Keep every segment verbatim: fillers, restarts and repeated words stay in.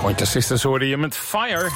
Pointer Sisters hoorde je met Fire.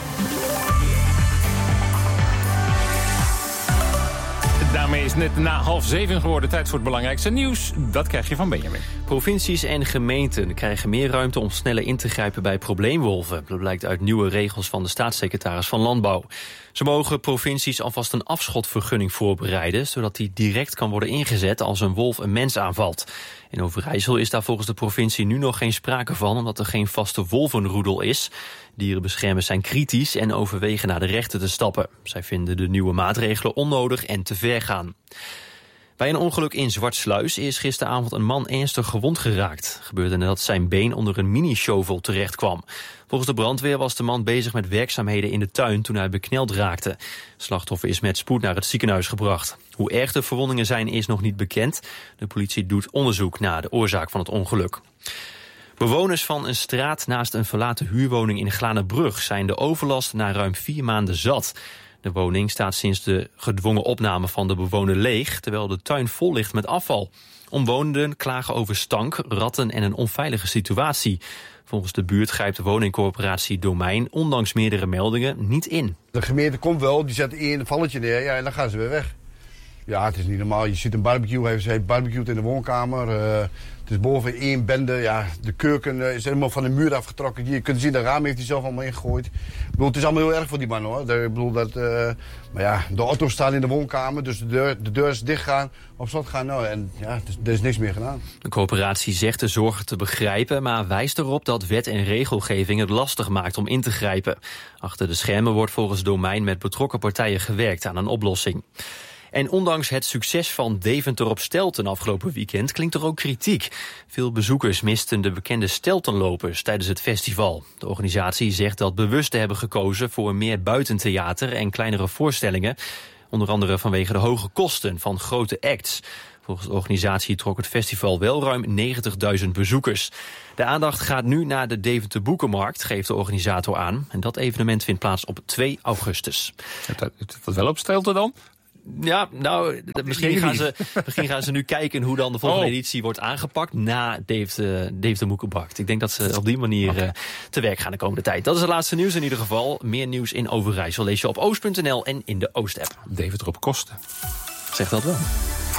Daarmee is het net na half zeven geworden. Tijd voor het belangrijkste nieuws. Dat krijg je van Benjamin. Provincies en gemeenten krijgen meer ruimte om sneller in te grijpen bij probleemwolven. Dat blijkt uit nieuwe regels van de staatssecretaris van Landbouw. Zo mogen provincies alvast een afschotvergunning voorbereiden, zodat die direct kan worden ingezet als een wolf een mens aanvalt. In Overijssel is daar volgens de provincie nu nog geen sprake van, omdat er geen vaste wolvenroedel is. Dierenbeschermers zijn kritisch en overwegen naar de rechter te stappen. Zij vinden de nieuwe maatregelen onnodig en te ver gaan. Bij een ongeluk in Zwartsluis is gisteravond een man ernstig gewond geraakt. Het gebeurde nadat zijn been onder een mini-shovel terecht kwam. Volgens de brandweer was de man bezig met werkzaamheden in de tuin toen hij bekneld raakte. Het slachtoffer is met spoed naar het ziekenhuis gebracht. Hoe erg de verwondingen zijn is nog niet bekend. De politie doet onderzoek naar de oorzaak van het ongeluk. Bewoners van een straat naast een verlaten huurwoning in Glanenbrug zijn de overlast na ruim vier maanden zat. De woning staat sinds de gedwongen opname van de bewoner leeg, terwijl de tuin vol ligt met afval. Omwonenden klagen over stank, ratten en een onveilige situatie. Volgens de buurt grijpt de woningcorporatie Domein, ondanks meerdere meldingen, niet in. De gemeente komt wel, die zet één valletje neer, ja, en dan gaan ze weer weg. Ja, het is niet normaal. Je ziet een barbecue, heeft, ze heeft barbecued in de woonkamer. Uh, het is boven één bende. Ja, de keuken uh, is helemaal van de muur afgetrokken. Je kunt zien, de raam heeft hij zelf allemaal ingegooid. Ik bedoel, het is allemaal heel erg voor die man, hoor. Ik bedoel, dat, uh, maar ja, de auto's staan in de woonkamer, dus de deur, de deur is dicht gaan, op slot gaan. Nou, en ja, er is niks meer gedaan. De coöperatie zegt de zorgen te begrijpen, maar wijst erop dat wet en regelgeving het lastig maakt om in te grijpen. Achter de schermen wordt volgens Domein met betrokken partijen gewerkt aan een oplossing. En ondanks het succes van Deventer op Stelten afgelopen weekend klinkt er ook kritiek. Veel bezoekers misten de bekende Steltenlopers tijdens het festival. De organisatie zegt dat bewust te hebben gekozen voor meer buitentheater en kleinere voorstellingen. Onder andere vanwege de hoge kosten van grote acts. Volgens de organisatie trok het festival wel ruim negentigduizend bezoekers. De aandacht gaat nu naar de Deventer Boekenmarkt, geeft de organisator aan. En dat evenement vindt plaats op twee augustus. Het wordt wel op Stelten dan? Ja, nou, misschien gaan, ze, misschien gaan ze nu kijken hoe dan de volgende oh. editie wordt aangepakt na Deventer Boekenmarkt. Ik denk dat ze op die manier okay. uh, te werk gaan de komende tijd. Dat is het laatste nieuws in ieder geval. Meer nieuws in Overijssel lees je op oost punt n l en in de Oost-app. Deventer op kosten. Zeg dat wel.